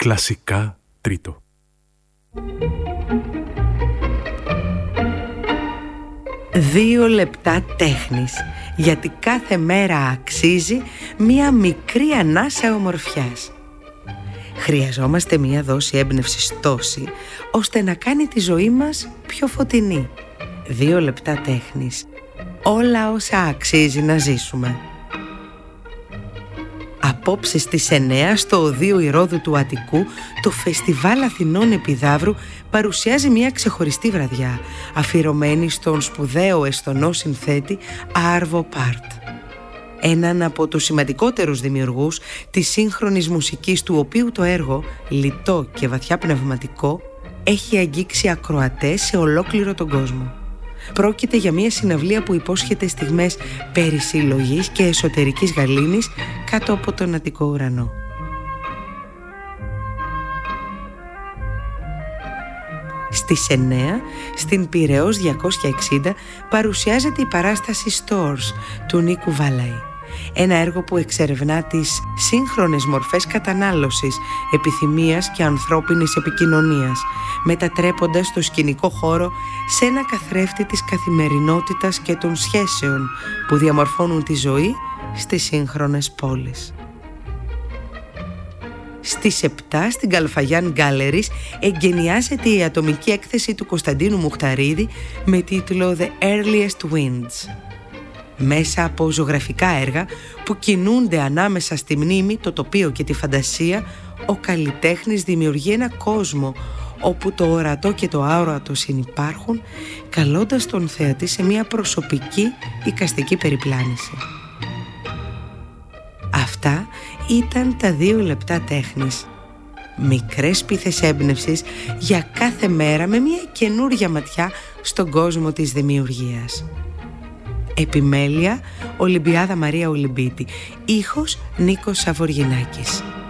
Κλασικά τρίτο. Δύο λεπτά τέχνης, γιατί κάθε μέρα αξίζει μία μικρή ανάσα ομορφιάς. Χρειαζόμαστε μία δόση έμπνευσης τόση, ώστε να κάνει τη ζωή μας πιο φωτεινή. 2 λεπτά τέχνης. Όλα όσα αξίζει να ζήσουμε. Απόψε στις 9 στο Οδείο Ηρώδου του Αττικού, το Φεστιβάλ Αθηνών Επιδαύρου παρουσιάζει μια ξεχωριστή βραδιά, αφιερωμένη στον σπουδαίο εστονό συνθέτη Άρβο Πάρτ. Έναν από τους σημαντικότερους δημιουργούς της σύγχρονης μουσικής, του οποίου το έργο, λιτό και βαθιά πνευματικό, έχει αγγίξει ακροατές σε ολόκληρο τον κόσμο. Πρόκειται για μια συναυλία που υπόσχεται στιγμές περισυλλογής και εσωτερικής γαλήνης κάτω από τον Αττικό ουρανό. Στις 9, στην Πειραιώς 260, παρουσιάζεται η παράσταση Stores του Νίκου Βάλαη. Ένα έργο που εξερευνά τις σύγχρονες μορφές κατανάλωσης, επιθυμίας και ανθρώπινης επικοινωνίας, μετατρέποντας το σκηνικό χώρο σε ένα καθρέφτη της καθημερινότητας και των σχέσεων που διαμορφώνουν τη ζωή στις σύγχρονες πόλεις. Στις 7, στην Καλφαγιάν Galleries, εγκαινιάζεται η ατομική έκθεση του Κωνσταντίνου Μουχταρίδη με τίτλο The Earliest Winds. Μέσα από ζωγραφικά έργα που κινούνται ανάμεσα στη μνήμη, το τοπίο και τη φαντασία, ο καλλιτέχνης δημιουργεί ένα κόσμο όπου το ορατό και το αόρατο συνυπάρχουν, καλώντας τον θεατή σε μια προσωπική εικαστική περιπλάνηση. Αυτά ήταν τα 2 λεπτά τέχνης. Μικρές πίθες έμπνευσης για κάθε μέρα με μια καινούρια ματιά στον κόσμο της δημιουργίας. Επιμέλεια Ολυμπιάδα Μαρία Ολυμπίτη. Ήχος Νίκος Σαβοργινάκης.